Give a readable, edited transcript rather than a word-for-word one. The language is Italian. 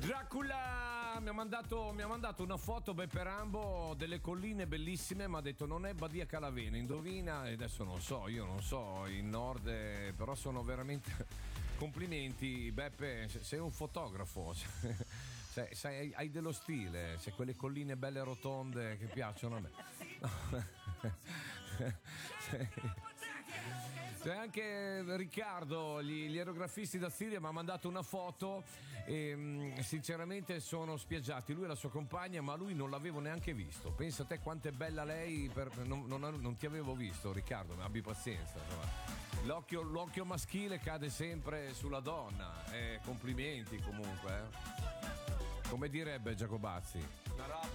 Dracula mi ha mandato una foto Beppe Rambo delle colline bellissime, ma ha detto non è Badia Calavena, indovina, e adesso io non so il nord, però sono veramente complimenti Beppe, sei un fotografo, hai dello stile, c'è quelle colline belle rotonde che piacciono a me. C'è anche Riccardo, gli aerografisti da Siria, mi ha mandato una foto e sinceramente sono spiaggiati, lui e la sua compagna, ma lui non l'avevo neanche visto. Pensa a te quanto è bella lei, non ti avevo visto Riccardo, ma abbi pazienza, insomma. L'occhio maschile cade sempre sulla donna, complimenti comunque. Come direbbe Giacobazzi.